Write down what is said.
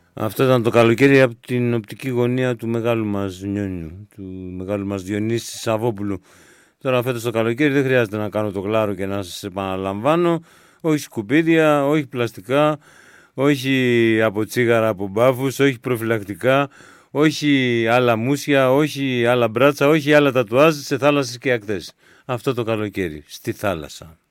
Αυτό ήταν το καλοκαίρι από την οπτική γωνία του μεγάλου μας Νιόνιου, του μεγάλου μας Διονύση Σαββόπουλου. Τώρα φέτος το καλοκαίρι δεν χρειάζεται να κάνω το κλάρο και να σας επαναλαμβάνω. Όχι σκουπίδια, όχι πλαστικά, όχι από τσίγαρα, από μπάφους, όχι προφυλακτικά, όχι άλλα μουσια, όχι άλλα μπράτσα, όχι άλλα τατουάζ σε θάλασσες και ακτές. Αυτό το καλοκαίρι, στη θάλασσα.